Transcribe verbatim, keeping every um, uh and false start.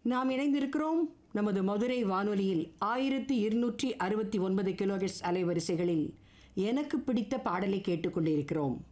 நாம் இணைந்திருக்கிறோம் நமது மதுரை வானொலியில் ஆயிரத்தி இருநூற்றி அறுபத்தி ஒன்பது கிலோஹெர்ட்ஸ் அலைவரிசைகளில் எனக்கு பிடித்த பாடலை கேட்டுக்கொண்டிருக்கிறோம்.